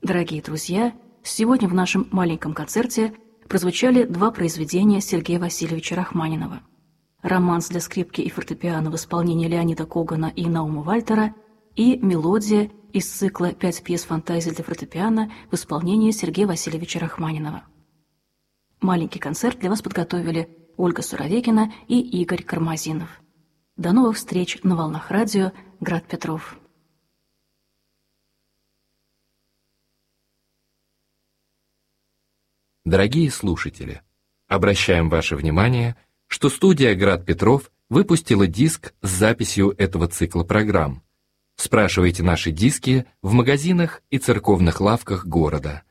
Дорогие друзья, сегодня в нашем маленьком концерте прозвучали два произведения Сергея Васильевича Рахманинова. Романс для скрипки и фортепиано в исполнении Леонида Когана и Наума Вальтера и мелодия из цикла «5 пьес фантазии для фортепиано» в исполнении Сергея Васильевича Рахманинова. Маленький концерт для вас подготовили Ольга Суровекина и Игорь Кармазинов. До новых встреч на волнах радио «Град Петров». Дорогие слушатели, обращаем ваше внимание, что студия «Град Петров» выпустила диск с записью этого цикла программ. Спрашивайте наши диски в магазинах и церковных лавках города.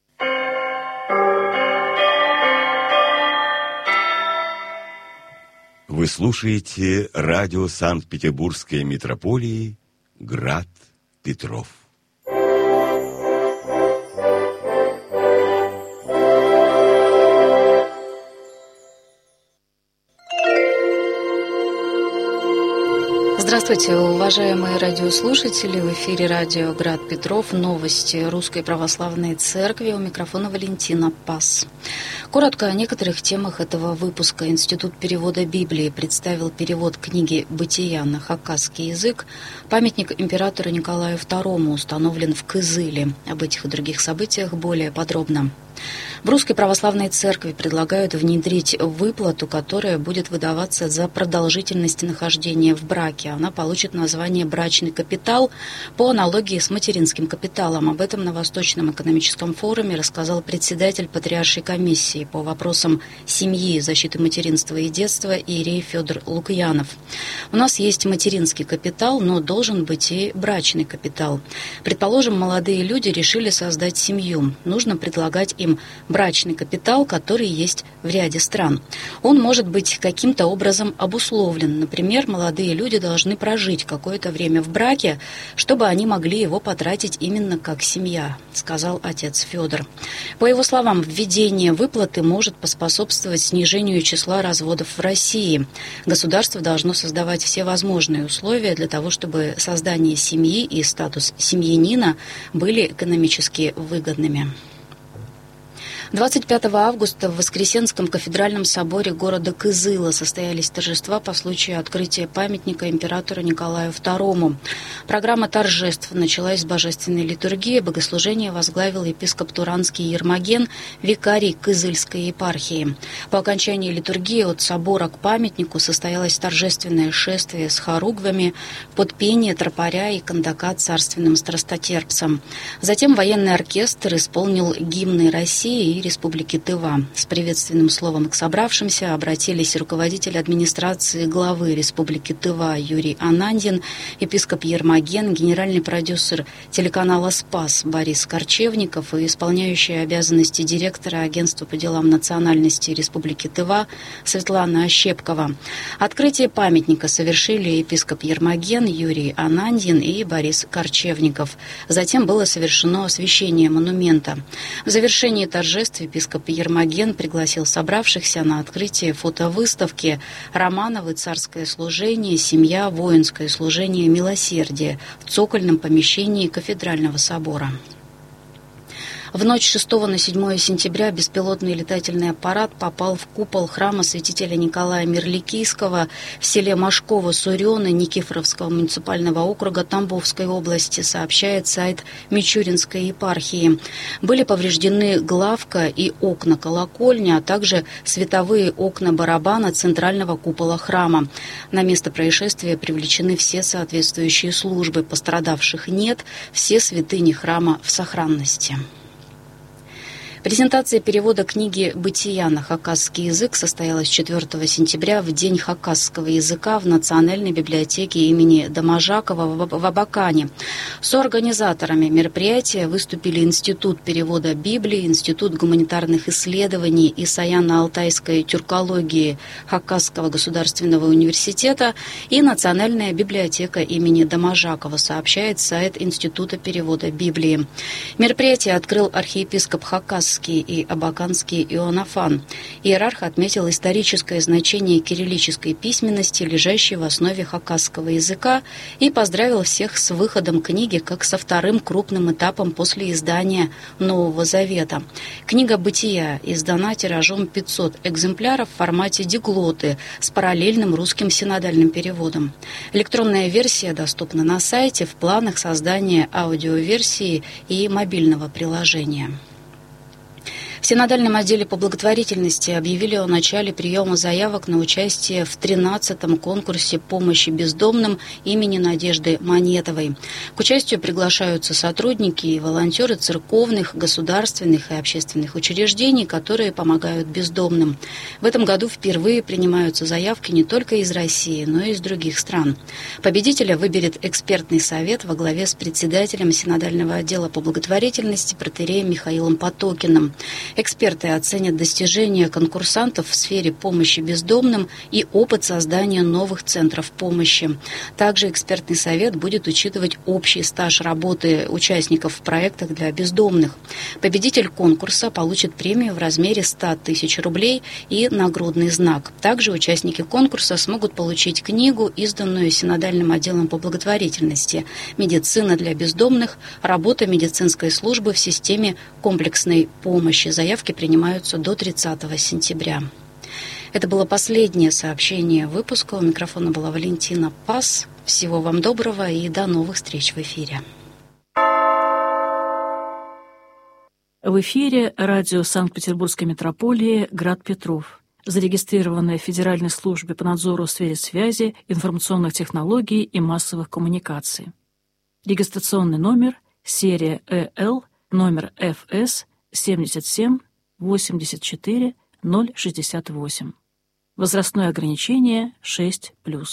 Вы слушаете радио Санкт-Петербургской митрополии «Град Петров». Здравствуйте, уважаемые радиослушатели! В эфире радио «Град Петров». Новости Русской Православной Церкви. У микрофона Валентина Пас. Коротко о некоторых темах этого выпуска. Институт перевода Библии представил перевод книги «Бытия» на хакасский язык. Памятник императору Николаю II установлен в Кызыле. Об этих и других событиях более подробно. В Русской Православной Церкви предлагают внедрить выплату, которая будет выдаваться за продолжительность нахождения в браке. Она получит название «брачный капитал» по аналогии с материнским капиталом. Об этом на Восточном экономическом форуме рассказал председатель Патриаршей комиссии по вопросам семьи, защиты материнства и детства иерей Федор Лукьянов. У нас есть материнский капитал, но должен быть и брачный капитал. Предположим, молодые люди решили создать семью. Нужно предлагать им брачный капитал, который есть в ряде стран. Он может быть каким-то образом обусловлен. Например, молодые люди должны прожить какое-то время в браке, чтобы они могли его потратить именно как семья, сказал отец Федор. По его словам, введение выплаты может поспособствовать снижению числа разводов в России. Государство должно создавать все возможные условия для того, чтобы создание семьи и статус семьянина были экономически выгодными. 25 августа в Воскресенском кафедральном соборе города Кызыла состоялись торжества по случаю открытия памятника императору Николаю II. Программа торжеств началась с божественной литургии. Богослужение возглавил епископ Туранский Ермоген, викарий Кызыльской епархии. По окончании литургии от собора к памятнику состоялось торжественное шествие с хоругвами под пение тропаря и кандака царственным страстотерпцам. Затем военный оркестр исполнил гимны России и Республики Тыва. С приветственным словом к собравшимся обратились руководитель администрации главы Республики Тыва Юрий Анандин, епископ Ермоген, генеральный продюсер телеканала «Спас» Борис Корчевников и исполняющая обязанности директора Агентства по делам национальности Республики Тыва Светлана Ощепкова. Открытие памятника совершили епископ Ермоген, Юрий Анандин и Борис Корчевников. Затем было совершено освящение монумента. В завершении торжеств епископ Ермоген пригласил собравшихся на открытие фотовыставки «Романовы. Царское служение. Семья. Воинское служение. Милосердие» в цокольном помещении кафедрального собора. В ночь 6 на 7 сентября беспилотный летательный аппарат попал в купол храма святителя Николая Мирликийского в селе Машково-Сурёны Никифоровского муниципального округа Тамбовской области, сообщает сайт Мичуринской епархии. Были повреждены главка и окна колокольни, а также световые окна барабана центрального купола храма. На место происшествия привлечены все соответствующие службы. Пострадавших нет, все святыни храма в сохранности. Презентация перевода книги «Бытия» на хакасский язык состоялась 4 сентября в День хакасского языка в Национальной библиотеке имени Домажакова в Абакане. Соорганизаторами мероприятия выступили Институт перевода Библии, Институт гуманитарных исследований и саяно-алтайской тюркологии Хакасского государственного университета и Национальная библиотека имени Домажакова, сообщает сайт Института перевода Библии. Мероприятие открыл архиепископ Хакасский Эфесский и Абаканский Иоаннафан. Иерарх отметил историческое значение кириллической письменности, лежащей в основе хакасского языка, и поздравил всех с выходом книги как со вторым крупным этапом после издания Нового Завета. Книга «Бытия» издана тиражом 500 экземпляров в формате диглоты с параллельным русским синодальным переводом. Электронная версия доступна на сайте, в планах создания аудиоверсии и мобильного приложения. В Синодальном отделе по благотворительности объявили о начале приема заявок на участие в 13-м конкурсе помощи бездомным имени Надежды Монетовой. К участию приглашаются сотрудники и волонтеры церковных, государственных и общественных учреждений, которые помогают бездомным. В этом году впервые принимаются заявки не только из России, но и из других стран. Победителя выберет экспертный совет во главе с председателем Синодального отдела по благотворительности протоиереем Михаилом Потокиным. Эксперты оценят достижения конкурсантов в сфере помощи бездомным и опыт создания новых центров помощи. Также экспертный совет будет учитывать общий стаж работы участников в проектах для бездомных. Победитель конкурса получит премию в размере 100 тысяч рублей и нагрудный знак. Также участники конкурса смогут получить книгу, изданную Синодальным отделом по благотворительности «Медицина для бездомных. Работа медицинской службы в системе комплексной помощи». Заявки принимаются до 30 сентября. Это было последнее сообщение выпуска. У микрофона была Валентина Пас. Всего вам доброго и до новых встреч в эфире. В эфире радио Санкт-Петербургской метрополии «Град Петров», зарегистрированное в Федеральной службе по надзору в сфере связи, информационных технологий и массовых коммуникаций. Регистрационный номер, серия ЭЛ, номер ФС 77 84 068. Возрастное ограничение 6+.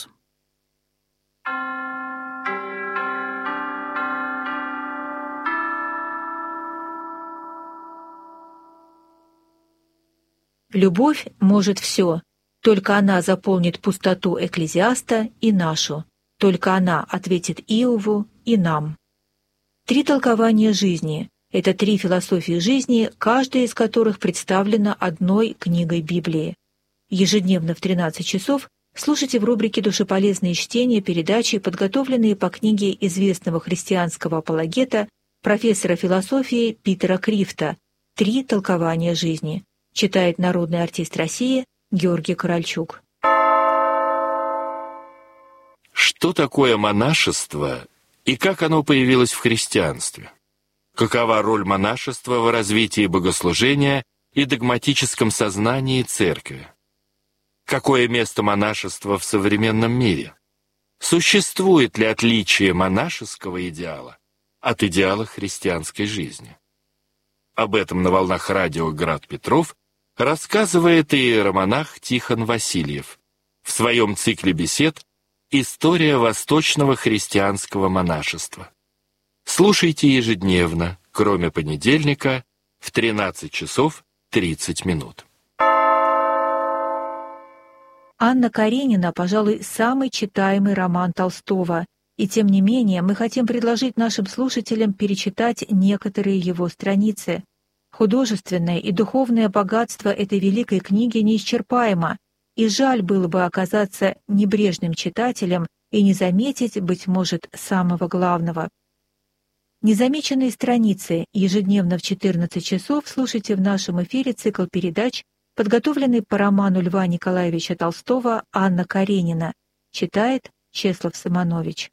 Любовь может все, только она заполнит пустоту Экклезиаста и нашу, только она ответит Иову и нам. 3 толкования жизни — это 3 философии жизни, каждая из которых представлена одной книгой Библии. Ежедневно в 13 часов слушайте в рубрике «Душеполезные чтения» передачи, подготовленные по книге известного христианского апологета, профессора философии Питера Крифта «3 толкования жизни». Читает народный артист России Георгий Корольчук. Что такое монашество и как оно появилось в христианстве? Какова роль монашества в развитии богослужения и догматическом сознании церкви? Какое место монашества в современном мире? Существует ли отличие монашеского идеала от идеала христианской жизни? Об этом на волнах радио «Град Петров» рассказывает иеромонах Тихон Васильев в своем цикле бесед «История восточного христианского монашества». Слушайте ежедневно, кроме понедельника, в 13 часов 30 минут. Анна Каренина, пожалуй, самый читаемый роман Толстого, и тем не менее мы хотим предложить нашим слушателям перечитать некоторые его страницы. Художественное и духовное богатство этой великой книги неисчерпаемо, и жаль было бы оказаться небрежным читателем и не заметить, быть может, самого главного. Незамеченные страницы ежедневно в 14 часов слушайте в нашем эфире цикл передач, подготовленный по роману Льва Николаевича Толстого «Анна Каренина». Читает Чеслав Симонович.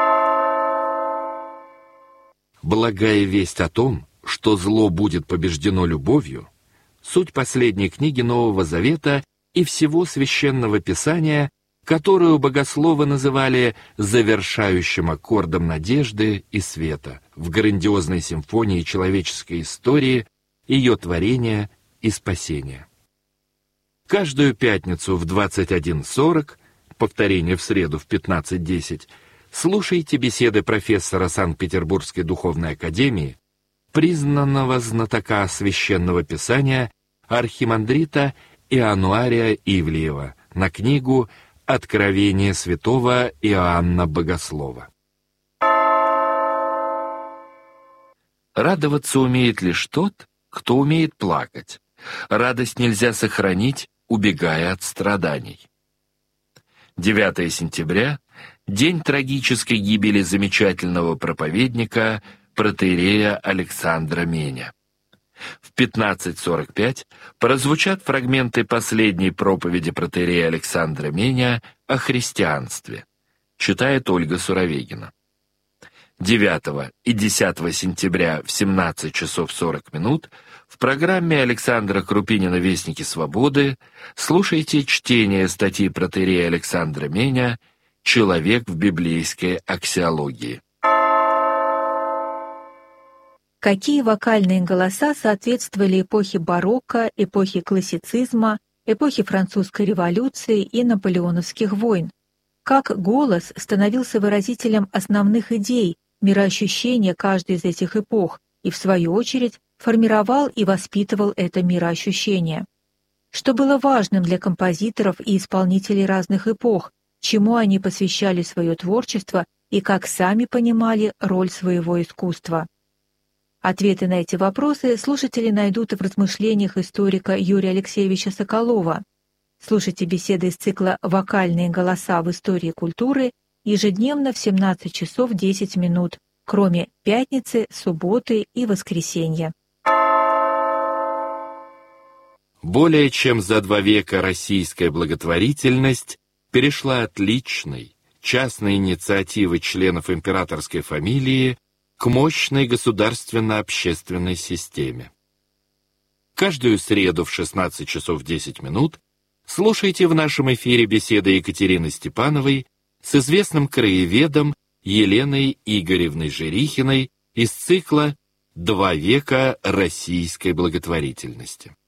Благая весть о том, что зло будет побеждено любовью, суть последней книги Нового Завета и всего Священного Писания, которую богословы называли завершающим аккордом надежды и света в грандиозной симфонии человеческой истории, ее творения и спасения. Каждую пятницу в 21:40, повторение в среду в 15:10, слушайте беседы профессора Санкт-Петербургской духовной академии, признанного знатока Священного Писания архимандрита Иоаннуария Ивлеева на книгу «Откровение святого Иоанна Богослова». Радоваться умеет лишь тот, кто умеет плакать. Радость нельзя сохранить, убегая от страданий. 9 сентября – день трагической гибели замечательного проповедника протоиерея Александра Меня. В 15:45 прозвучат фрагменты последней проповеди протоиерея Александра Меня о христианстве. Читает Ольга Суровегина. 9 и 10 сентября в 17 часов 40 минут в программе Александра Крупинина «Вестники свободы» слушайте чтение статьи протоиерея Александра Меня «Человек в библейской аксиологии». Какие вокальные голоса соответствовали эпохе барокко, эпохе классицизма, эпохе французской революции и наполеоновских войн? Как голос становился выразителем основных идей, мироощущения каждой из этих эпох и, в свою очередь, формировал и воспитывал это мироощущение? Что было важным для композиторов и исполнителей разных эпох, чему они посвящали свое творчество и как сами понимали роль своего искусства? Ответы на эти вопросы слушатели найдут в размышлениях историка Юрия Алексеевича Соколова. Слушайте беседы из цикла «Вокальные голоса в истории культуры» ежедневно в 17 часов 10 минут, кроме пятницы, субботы и воскресенья. Более чем за 2 века российская благотворительность перешла от личной, частной инициативы членов императорской фамилии к мощной государственно-общественной системе. Каждую среду в 16 часов 10 минут слушайте в нашем эфире беседы Екатерины Степановой с известным краеведом Еленой Игоревной Жирихиной из цикла «2 века российской благотворительности».